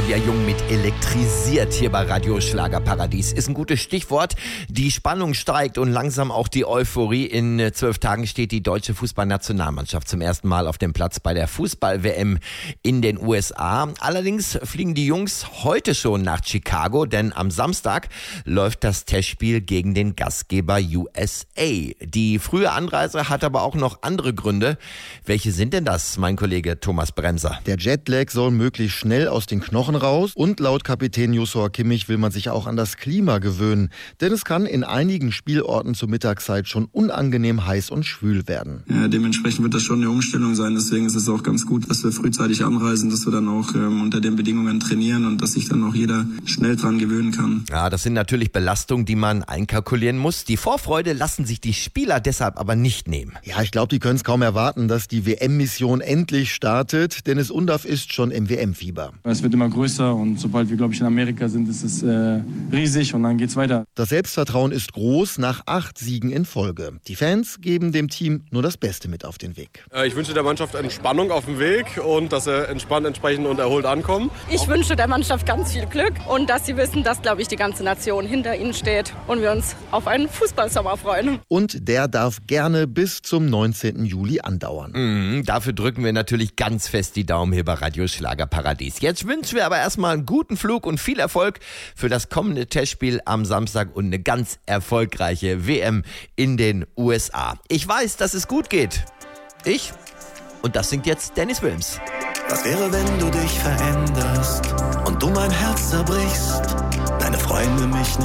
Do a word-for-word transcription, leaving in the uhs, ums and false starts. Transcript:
Claudia Jung mit elektrisiert hier bei Radio Schlagerparadies. Ist ein gutes Stichwort. Die Spannung steigt und langsam auch die Euphorie. In zwölf Tagen steht die deutsche Fußballnationalmannschaft zum ersten Mal auf dem Platz bei der Fußball-W M in den U S A. Allerdings fliegen die Jungs heute schon nach Chicago, denn am Samstag läuft das Testspiel gegen den Gastgeber U S A. Die frühe Anreise hat aber auch noch andere Gründe. Welche sind denn das, mein Kollege Thomas Bremser? Der Jetlag soll möglichst schnell aus den Knochen raus und laut Kapitän Joshua Kimmich will man sich auch an das Klima gewöhnen. Denn es kann in einigen Spielorten zur Mittagszeit schon unangenehm heiß und schwül werden. Ja, dementsprechend wird das schon eine Umstellung sein. Deswegen ist es auch ganz gut, dass wir frühzeitig anreisen, dass wir dann auch ähm, unter den Bedingungen trainieren und dass sich dann auch jeder schnell dran gewöhnen kann. Ja, das sind natürlich Belastungen, die man einkalkulieren muss. Die Vorfreude lassen sich die Spieler deshalb aber nicht nehmen. Ja, ich glaube, die können es kaum erwarten, dass die W M-Mission endlich startet. Dennis Undaff ist schon im W M-Fieber. Es wird immer größer und sobald wir, glaube ich, in Amerika sind, ist es äh, riesig und dann geht's weiter. Das Selbstvertrauen ist groß nach acht Siegen in Folge. Die Fans geben dem Team nur das Beste mit auf den Weg. Ich wünsche der Mannschaft Entspannung auf dem Weg und dass sie entspannt, entsprechend und erholt ankommen. Ich wünsche der Mannschaft ganz viel Glück und dass sie wissen, dass, glaube ich, die ganze Nation hinter ihnen steht und wir uns auf einen Fußballsommer freuen. Und der darf gerne bis zum neunzehnten Juli andauern. Mhm, dafür drücken wir natürlich ganz fest die Daumen hier bei Radio Schlagerparadies. Jetzt wünschen wir aber erstmal einen guten Flug und viel Erfolg für das kommende Testspiel am Samstag und eine ganz erfolgreiche W M in den U S A. Ich weiß, dass es gut geht. Ich und das singt jetzt Dennis Wilms. Was wäre, wenn du dich veränderst und du mein Herz zerbrichst, deine Freunde mich nicht